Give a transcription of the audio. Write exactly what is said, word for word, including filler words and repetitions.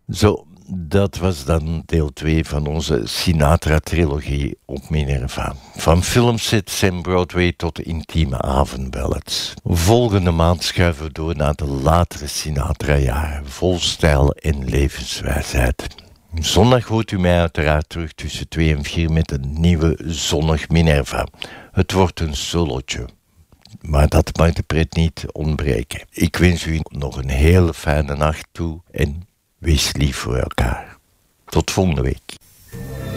Zo, dat was dan deel twee van onze Sinatra-trilogie op Minerva. Van filmsets en Broadway tot intieme avondballads. Volgende maand schuiven we door naar de latere Sinatra-jaren, vol stijl en levenswijsheid. Zondag hoort u mij uiteraard terug tussen twee en vier met een nieuwe Zonnig Minerva. Het wordt een solootje. Maar dat mag de pret niet ontbreken. Ik wens u nog een hele fijne nacht toe en wees lief voor elkaar. Tot volgende week.